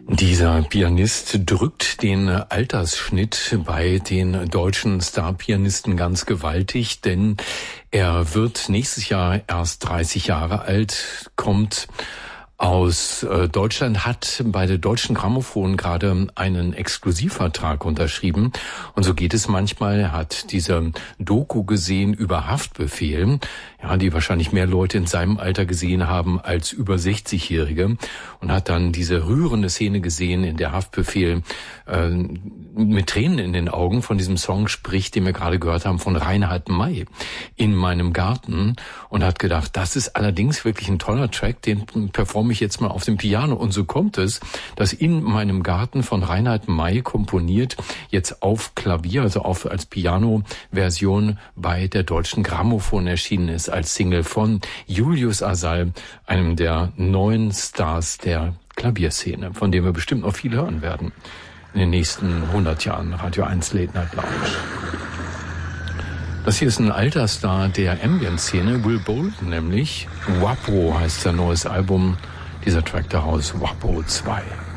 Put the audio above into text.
Dieser Pianist drückt den Altersschnitt bei den deutschen Starpianisten ganz gewaltig, denn er wird nächstes Jahr erst 30 Jahre alt, kommt aus Deutschland, hat bei der Deutschen Grammophon gerade einen Exklusivvertrag unterschrieben. Und so geht es manchmal. Er hat diese Doku gesehen über Haftbefehl, ja, die wahrscheinlich mehr Leute in seinem Alter gesehen haben als über 60-Jährige. Und hat dann diese rührende Szene gesehen, in der Haftbefehl mit Tränen in den Augen von diesem Song spricht, den wir gerade gehört haben, von Reinhard Mey, In meinem Garten. Und hat gedacht, das ist allerdings wirklich ein toller Track, den performe ich jetzt mal auf dem Piano. Und so kommt es, dass In meinem Garten von Reinhard Mey komponiert jetzt auf Klavier, also als Piano-Version bei der Deutschen Grammophon erschienen ist, als Single von Julius Asal, einem der neuen Stars der Klavierszene, von dem wir bestimmt noch viel hören werden in den nächsten 100 Jahren. Radio 1 Late Night Lounge. Das hier ist ein alter Star der Ambient-Szene, Will Bolton nämlich. Wapo heißt sein neues Album. Dieser Track daraus, Wapo 2.